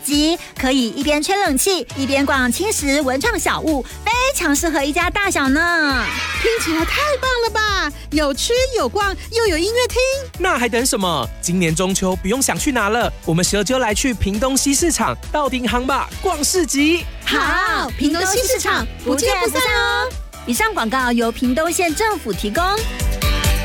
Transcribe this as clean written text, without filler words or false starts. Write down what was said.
集，可以一边吹冷气一边逛轻食文创小物，非常适合一家大小呢。 听起来太棒了吧！有吃有逛又有音乐厅， 那还等什么？今年中秋不用想去哪了，我们蛇就来去屏东西市场到顶行吧，逛市集。 好，屏东西市场不见不散哦。以上广告由屏东县政府提供。